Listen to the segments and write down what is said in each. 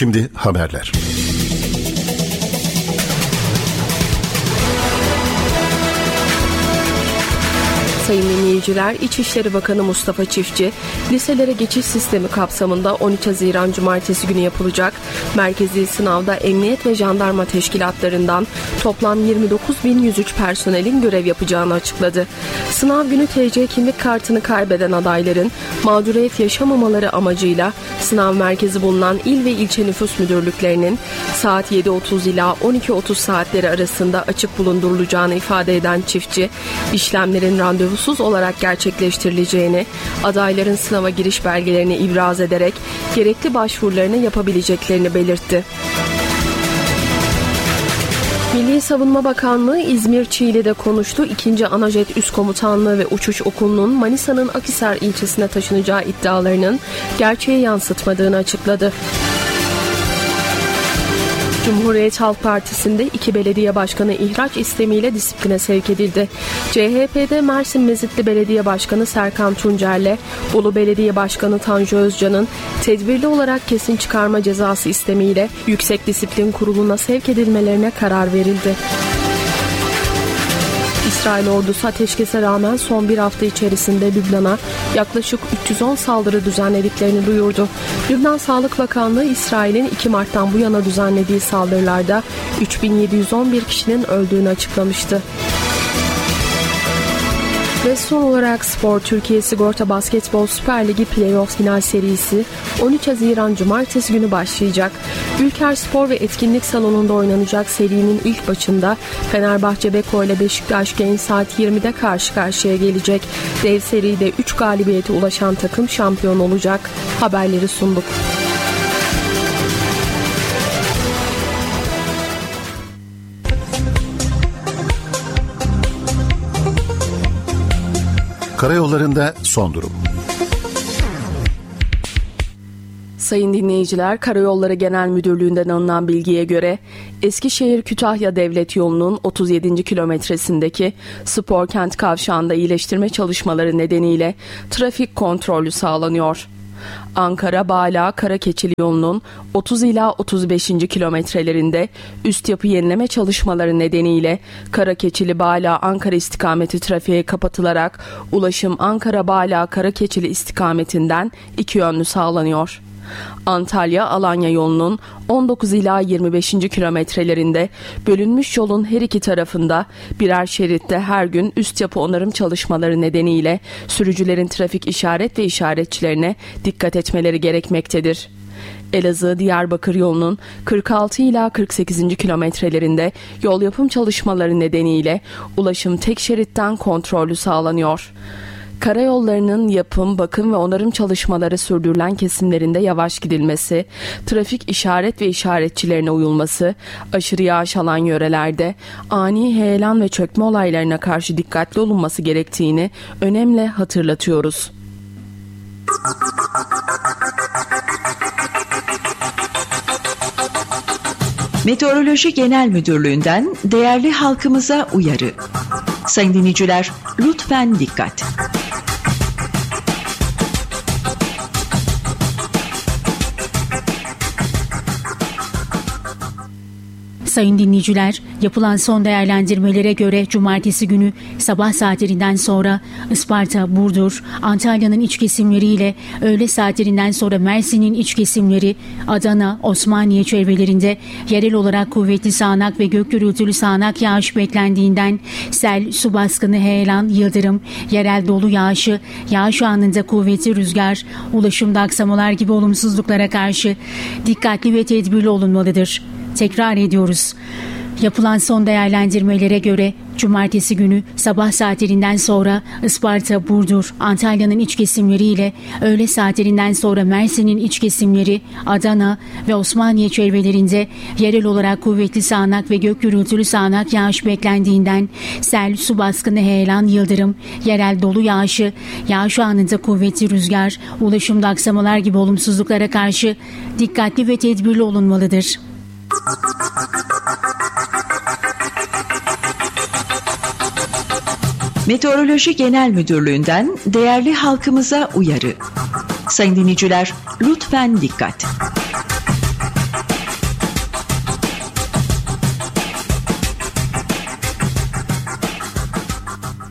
Şimdi haberler. Sayın dinleyiciler, İçişleri Bakanı Mustafa Çiftçi, liselere geçiş sistemi kapsamında 13 Haziran Cumartesi günü yapılacak merkezi sınavda emniyet ve jandarma teşkilatlarından toplam 29.103 personelin görev yapacağını açıkladı. Sınav günü TC kimlik kartını kaybeden adayların mağduriyet yaşamamaları amacıyla sınav merkezi bulunan il ve ilçe nüfus müdürlüklerinin saat 7.30 ila 12.30 saatleri arasında açık bulundurulacağını ifade eden Çiftçi, işlemlerin randevusuz olarak gerçekleştirileceğini, adayların sınava giriş belgelerini ibraz ederek gerekli başvurularını yapabileceklerini belirtti. Milli Savunma Bakanlığı İzmir Çiğli'de konuştu. 2. Anajet Üst Komutanlığı ve Uçuş Okulu'nun Manisa'nın Akhisar ilçesine taşınacağı iddialarının gerçeği yansıtmadığını açıkladı. Cumhuriyet Halk Partisi'nde 2 belediye başkanı ihraç istemiyle disipline sevk edildi. CHP'de Mersin Mezitli Belediye Başkanı Serkan Tuncer'le Bolu Belediye Başkanı Tanju Özcan'ın tedbirli olarak kesin çıkarma cezası istemiyle Yüksek Disiplin Kurulu'na sevk edilmelerine karar verildi. İsrail ordusu ateşkese rağmen son bir hafta içerisinde Lübnan'a yaklaşık 310 saldırı düzenlediklerini duyurdu. Lübnan Sağlık Bakanlığı, İsrail'in 2 Mart'tan bu yana düzenlediği saldırılarda 3.711 kişinin öldüğünü açıklamıştı. Ve son olarak spor, Türkiye Sigorta Basketbol Süper Ligi Playoff final serisi 13 Haziran Cumartesi günü başlayacak. Ülker Spor ve Etkinlik Salonu'nda oynanacak serinin ilk maçında Fenerbahçe Beko ile Beşiktaş Genç saat 20'de karşı karşıya gelecek. Dev seride 3 galibiyete ulaşan takım şampiyon olacak. Haberleri sunduk. Karayollarında son durum. Sayın dinleyiciler, Karayolları Genel Müdürlüğü'nden alınan bilgiye göre Eskişehir-Kütahya Devlet Yolu'nun 37. kilometresindeki Sporkent kavşağında iyileştirme çalışmaları nedeniyle trafik kontrolü sağlanıyor. Ankara-Bağla-Karakeçili yolunun 30 ila 35. kilometrelerinde üst yapı yenileme çalışmaları nedeniyle Karakeçili-Bağla-Ankara istikameti trafiğe kapatılarak ulaşım Ankara-Bağla-Karakeçili istikametinden iki yönlü sağlanıyor. Antalya-Alanya yolunun 19 ila 25. kilometrelerinde bölünmüş yolun her iki tarafında birer şeritte her gün üst yapı onarım çalışmaları nedeniyle sürücülerin trafik işaret ve işaretçilerine dikkat etmeleri gerekmektedir. Elazığ-Diyarbakır yolunun 46 ila 48. kilometrelerinde yol yapım çalışmaları nedeniyle ulaşım tek şeritten kontrollü sağlanıyor. Karayollarının yapım, bakım ve onarım çalışmaları sürdürülen kesimlerinde yavaş gidilmesi, trafik işaret ve işaretçilerine uyulması, aşırı yağış alan yörelerde ani heyelan ve çökme olaylarına karşı dikkatli olunması gerektiğini önemli hatırlatıyoruz. Meteoroloji Genel Müdürlüğü'nden değerli halkımıza uyarı. Sayın dinleyiciler, lütfen dikkat. Sayın dinleyiciler, yapılan son değerlendirmelere göre Cumartesi günü sabah saatlerinden sonra Isparta, Burdur, Antalya'nın iç kesimleriyle öğle saatlerinden sonra Mersin'in iç kesimleri, Adana, Osmaniye çevrelerinde yerel olarak kuvvetli sağanak ve gök gürültülü sağanak yağış beklendiğinden sel, su baskını, heyelan, yıldırım, yerel dolu yağışı, yağış anında kuvvetli rüzgar, ulaşımda aksamalar gibi olumsuzluklara karşı dikkatli ve tedbirli olunmalıdır. Tekrar ediyoruz. Yapılan son değerlendirmelere göre Cumartesi günü sabah saatlerinden sonra Isparta, Burdur, Antalya'nın iç kesimleriyle öğle saatlerinden sonra Mersin'in iç kesimleri, Adana ve Osmaniye çevrelerinde yerel olarak kuvvetli sağanak ve gök gürültülü sağanak yağış beklendiğinden sel, su baskını, heyelan, yıldırım, yerel dolu yağışı, yağış anında kuvvetli rüzgar, ulaşımda aksamalar gibi olumsuzluklara karşı dikkatli ve tedbirli olunmalıdır. Meteoroloji Genel Müdürlüğü'nden değerli halkımıza uyarı. Sayın dinleyiciler, lütfen dikkat.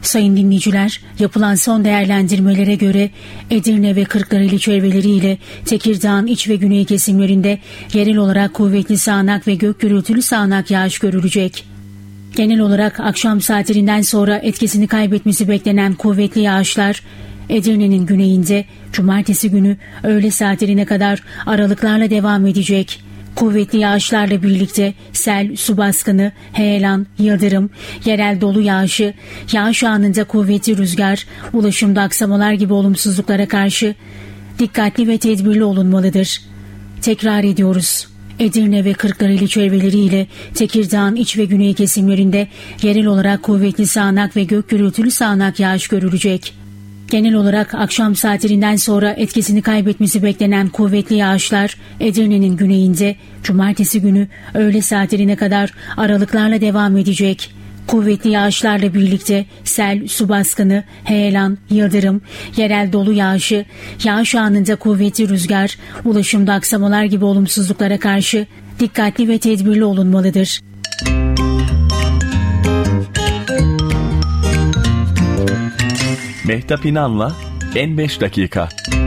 Sayın dinleyiciler, yapılan son değerlendirmelere göre Edirne ve Kırklareli çevreleriyle Tekirdağ'ın iç ve güney kesimlerinde yerel olarak kuvvetli sağanak ve gök gürültülü sağanak yağış görülecek. Genel olarak akşam saatlerinden sonra etkisini kaybetmesi beklenen kuvvetli yağışlar Edirne'nin güneyinde cumartesi günü öğle saatlerine kadar aralıklarla devam edecek. Kuvvetli yağışlarla birlikte sel, su baskını, heyelan, yıldırım, yerel dolu yağışı, yağış anında kuvvetli rüzgar, ulaşımda aksamalar gibi olumsuzluklara karşı dikkatli ve tedbirli olunmalıdır. Tekrar ediyoruz. Edirne ve Kırklareli çevreleriyle Tekirdağ'ın iç ve güney kesimlerinde yerel olarak kuvvetli sağanak ve gök gürültülü sağanak yağış görülecek. Genel olarak akşam saatlerinden sonra etkisini kaybetmesi beklenen kuvvetli yağışlar Edirne'nin güneyinde cumartesi günü öğle saatlerine kadar aralıklarla devam edecek. Kuvvetli yağışlarla birlikte sel, su baskını, heyelan, yıldırım, yerel dolu yağışı, yağış anında kuvvetli rüzgar, ulaşımda aksamalar gibi olumsuzluklara karşı dikkatli ve tedbirli olunmalıdır. Mehtap İnan'la En 5 Dakika.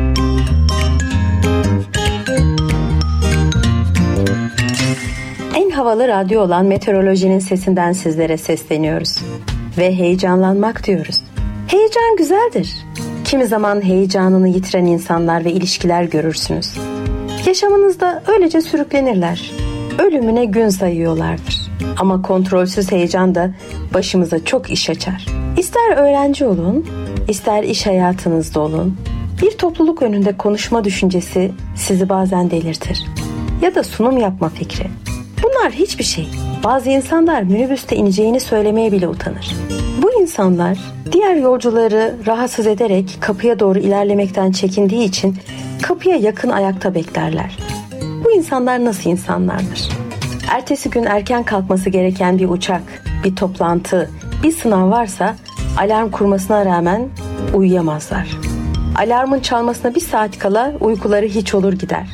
En havalı radyo olan Meteorolojinin sesinden sizlere sesleniyoruz. Ve heyecanlanmak diyoruz. Heyecan güzeldir. Kimi zaman heyecanını yitiren insanlar ve ilişkiler görürsünüz. Yaşamınızda öylece sürüklenirler. Ölümüne gün sayıyorlardır. Ama kontrolsüz heyecan da başımıza çok iş açar. İster öğrenci olun, ister iş hayatınızda olun, bir topluluk önünde konuşma düşüncesi sizi bazen delirtir. Ya da sunum yapma fikri. Bunlar hiçbir şey. Bazı insanlar minibüste ineceğini söylemeye bile utanır. Bu insanlar diğer yolcuları rahatsız ederek kapıya doğru ilerlemekten çekindiği için kapıya yakın ayakta beklerler. Bu insanlar nasıl insanlardır? Ertesi gün erken kalkması gereken bir uçak, bir toplantı, bir sınav varsa alarm kurmasına rağmen uyuyamazlar. Alarmın çalmasına bir saat kala uykuları hiç olur gider.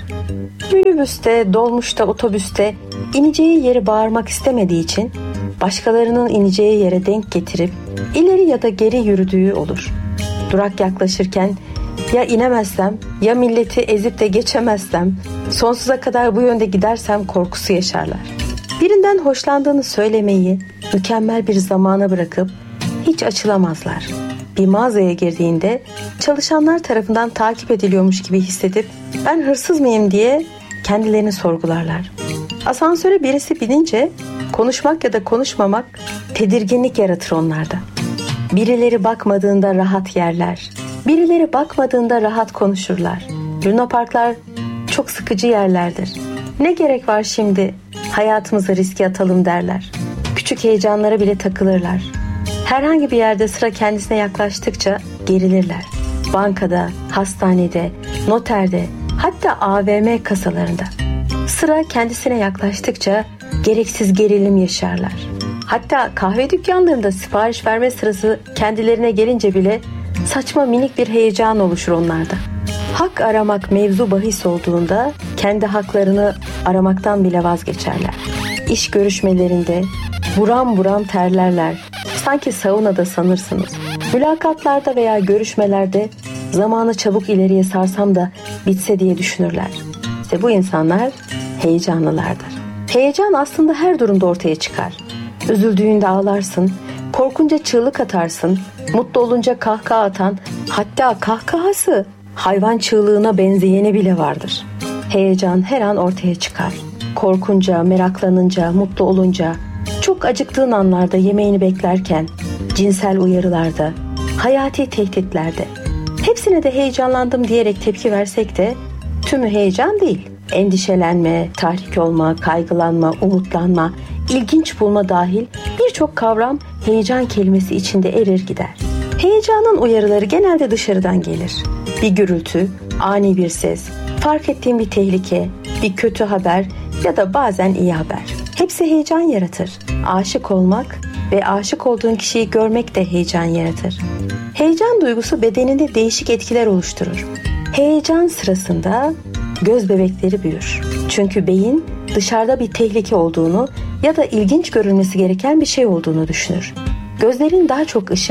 Minibüste, dolmuşta, otobüste ineceği yeri bağırmak istemediği için başkalarının ineceği yere denk getirip ileri ya da geri yürüdüğü olur. Durak yaklaşırken ya inemezsem, ya milleti ezip de geçemezsem, sonsuza kadar bu yönde gidersem korkusu yaşarlar. Birinden hoşlandığını söylemeyi mükemmel bir zamana bırakıp hiç açılamazlar. Bir mağazaya girdiğinde çalışanlar tarafından takip ediliyormuş gibi hissedip ben hırsız mıyım diye kendilerini sorgularlar. Asansöre birisi binince konuşmak ya da konuşmamak tedirginlik yaratır onlarda. Birileri bakmadığında rahat yerler. Birileri bakmadığında rahat konuşurlar. Lunaparklar çok sıkıcı yerlerdir. Ne gerek var şimdi hayatımızı riske atalım derler. Küçük heyecanlara bile takılırlar. Herhangi bir yerde sıra kendisine yaklaştıkça gerilirler. Bankada, hastanede, noterde, hatta AVM kasalarında. Sıra kendisine yaklaştıkça gereksiz gerilim yaşarlar. Hatta kahve dükkanlarında sipariş verme sırası kendilerine gelince bile saçma minik bir heyecan oluşur onlarda. Hak aramak mevzu bahis olduğunda kendi haklarını aramaktan bile vazgeçerler. İş görüşmelerinde buram buram terlerler. Sanki saunada sanırsınız. Mülakatlarda veya görüşmelerde zamanı çabuk ileriye sarsam da bitse diye düşünürler. İşte bu insanlar heyecanlılardır. Heyecan aslında her durumda ortaya çıkar. Üzüldüğünde ağlarsın, korkunca çığlık atarsın, mutlu olunca kahkaha atan, hatta kahkahası hayvan çığlığına benzeyeni bile vardır. Heyecan her an ortaya çıkar. Korkunca, meraklanınca, mutlu olunca, çok acıktığın anlarda yemeğini beklerken, cinsel uyarılarda, hayati tehditlerde. Hepsine de heyecanlandım diyerek tepki versek de tümü heyecan değil. Endişelenme, tahrik olma, kaygılanma, umutlanma, ilginç bulma dahil birçok kavram heyecan kelimesi içinde erir gider. Heyecanın uyarıları genelde dışarıdan gelir. Bir gürültü, ani bir ses, fark ettiğin bir tehlike, bir kötü haber ya da bazen iyi haber. Hepsi heyecan yaratır. Aşık olmak ve aşık olduğun kişiyi görmek de heyecan yaratır. Heyecan duygusu bedeninde değişik etkiler oluşturur. Heyecan sırasında göz bebekleri büyür. Çünkü beyin dışarıda bir tehlike olduğunu ya da ilginç görülmesi gereken bir şey olduğunu düşünür. Gözlerin daha çok ışık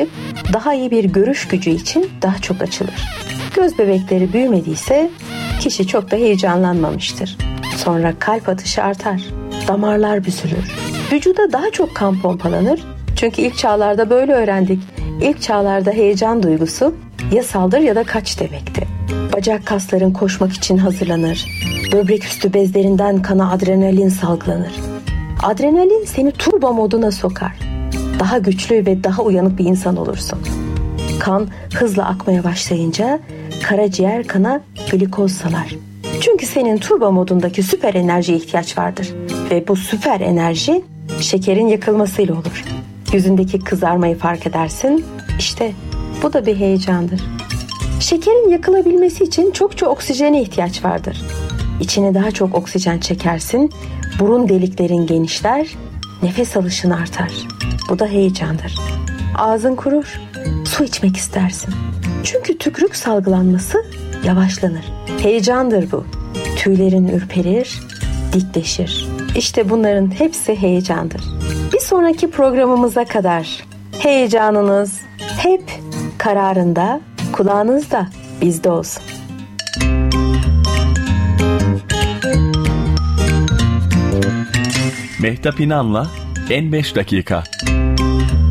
daha iyi bir görüş gücü için daha çok açılır. Göz bebekleri büyümediyse kişi çok da heyecanlanmamıştır. Sonra kalp atışı artar, damarlar büzülür, vücuda daha çok kan pompalanır. Çünkü ilk çağlarda böyle öğrendik. İlk çağlarda heyecan duygusu ya saldır ya da kaç demekti. Bacak kasların koşmak için hazırlanır. Böbrek üstü bezlerinden kana adrenalin salgılanır. Adrenalin seni turbo moduna sokar. Daha güçlü ve daha uyanık bir insan olursun. Kan hızla akmaya başlayınca karaciğer kana glikoz salar. Çünkü senin turbo modundaki süper enerjiye ihtiyaç vardır. Ve bu süper enerji şekerin yakılmasıyla olur. Yüzündeki kızarmayı fark edersin. İşte bu da bir heyecandır. Şekerin yakılabilmesi için çokça oksijene ihtiyaç vardır. İçine daha çok oksijen çekersin, burun deliklerin genişler, nefes alışın artar. Bu da heyecandır. Ağzın kurur, su içmek istersin. Çünkü tükürük salgılanması yavaşlanır. Heyecandır bu. Tüylerin ürperir, dikleşir. İşte bunların hepsi heyecandır. Bir sonraki programımıza kadar heyecanınız hep kararında, kulağınızda bizde olsun. Mehtap İnan'la En 5 Dakika.